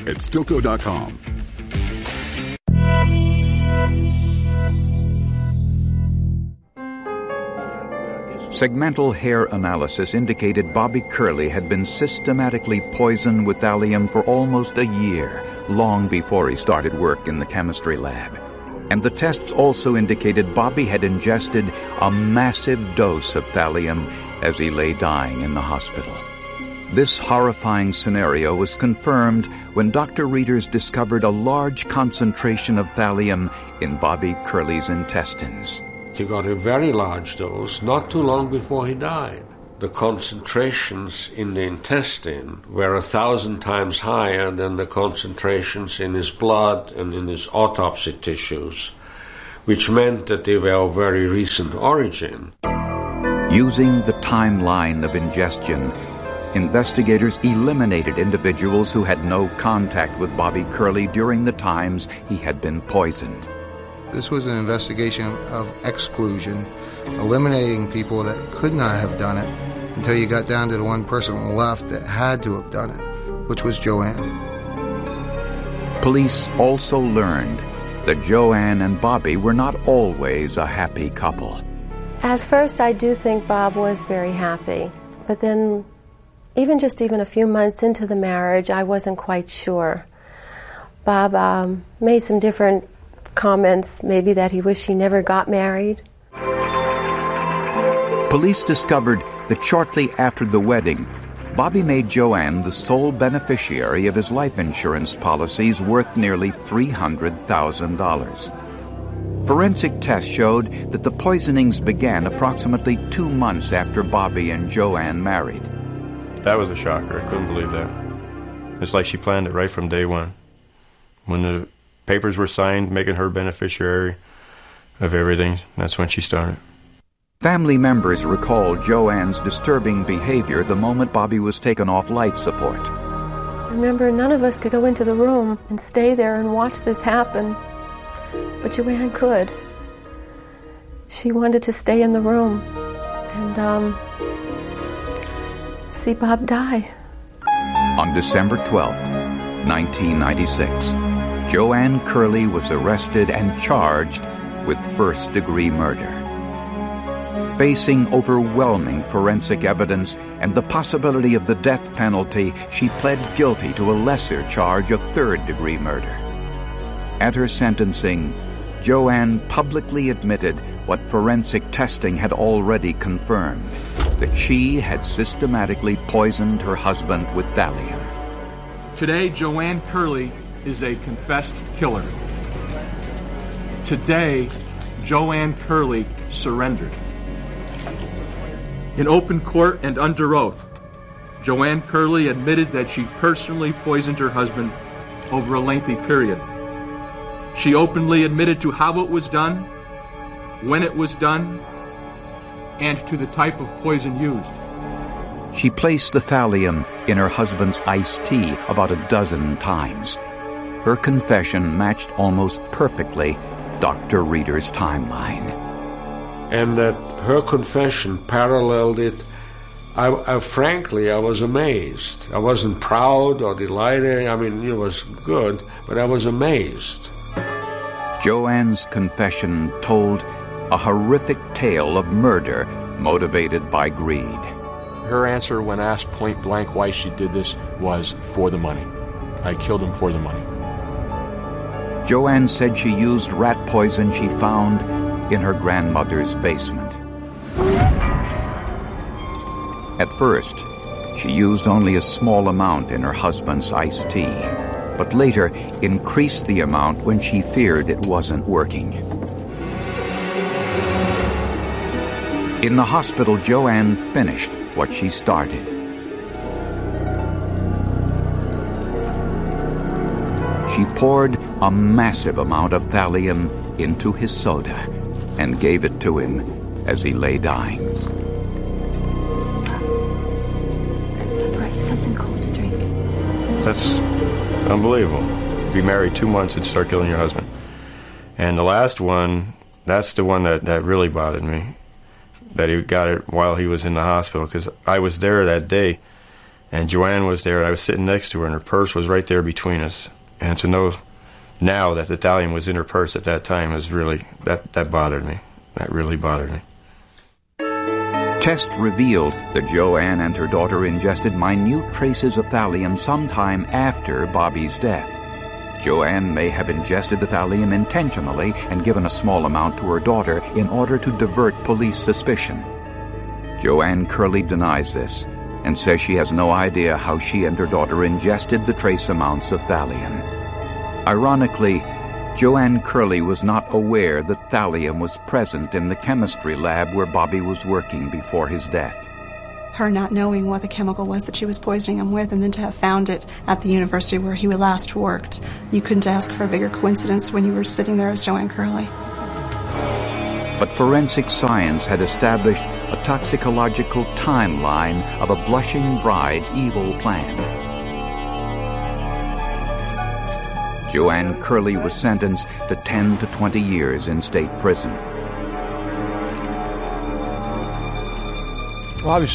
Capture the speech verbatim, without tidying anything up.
at Stilco dot com. Segmental hair analysis indicated Bobby Curley had been systematically poisoned with thallium for almost a year, long before he started work in the chemistry lab. And the tests also indicated Bobby had ingested a massive dose of thallium as he lay dying in the hospital. This horrifying scenario was confirmed when Doctor Readers discovered a large concentration of thallium in Bobby Curley's intestines. He got a very large dose not too long before he died. The concentrations in the intestine were a thousand times higher than the concentrations in his blood and in his autopsy tissues, which meant that they were of very recent origin. Using the timeline of ingestion, investigators eliminated individuals who had no contact with Bobby Curley during the times he had been poisoned. This was an investigation of exclusion, eliminating people that could not have done it until you got down to the one person left that had to have done it, which was Joanne. Police also learned that Joanne and Bobby were not always a happy couple. At first, I do think Bob was very happy, but then even just even a few months into the marriage, I wasn't quite sure. Bob um, made some different comments, maybe that he wished he never got married. Police discovered that shortly after the wedding, Bobby made Joanne the sole beneficiary of his life insurance policies worth nearly three hundred thousand dollars. Forensic tests showed that the poisonings began approximately two months after Bobby and Joanne married. That was a shocker. I couldn't believe that. It's like she planned it right from day one. When the papers were signed, making her beneficiary of everything, that's when she started. Family members recalled Joanne's disturbing behavior the moment Bobby was taken off life support. Remember, none of us could go into the room and stay there and watch this happen. But Joanne could. She wanted to stay in the room and um, see Bob die. On December twelfth, nineteen ninety-six, Joanne Curley was arrested and charged with first-degree murder. Facing overwhelming forensic evidence and the possibility of the death penalty, she pled guilty to a lesser charge of third-degree murder. At her sentencing, Joanne publicly admitted what forensic testing had already confirmed, that she had systematically poisoned her husband with thallium. Today, Joanne Curley is a confessed killer. Today, Joanne Curley surrendered. In open court and under oath, Joanne Curley admitted that she personally poisoned her husband over a lengthy period. She openly admitted to how it was done, when it was done, and to the type of poison used. She placed the thallium in her husband's iced tea about a dozen times. Her confession matched almost perfectly Doctor Reader's timeline. And that her confession paralleled it. I, I frankly, I was amazed. I wasn't proud or delighted. I mean, it was good, but I was amazed. Joanne's confession told a horrific tale of murder motivated by greed. Her answer when asked point blank why she did this was for the money. I killed him for the money. Joanne said she used rat poison she found in her grandmother's basement. At first, she used only a small amount in her husband's iced tea, but later increased the amount when she feared it wasn't working. In the hospital, Joanne finished what she started. She poured a massive amount of thallium into his soda and gave it to him as he lay dying. Something cold to drink. That's unbelievable. Be married two months and start killing your husband. And the last one, that's the one that, that really bothered me, that he got it while he was in the hospital, because I was there that day, And Joanne was there, and I was sitting next to her, and her purse was right there between us. And to know now that the thallium was in her purse at that time is really, that, that bothered me. That really bothered me. Tests revealed that Joanne and her daughter ingested minute traces of thallium sometime after Bobby's death. Joanne may have ingested the thallium intentionally and given a small amount to her daughter in order to divert police suspicion. Joanne Curley denies this and says she has no idea how she and her daughter ingested the trace amounts of thallium. Ironically, Joanne Curley was not aware that thallium was present in the chemistry lab where Bobby was working before his death. Her not knowing what the chemical was that she was poisoning him with, and then to have found it at the university where he last worked. You couldn't ask for a bigger coincidence when you were sitting there as Joanne Curley. But forensic science had established a toxicological timeline of a blushing bride's evil plan. Joanne Curley was sentenced to ten to twenty years in state prison. Well,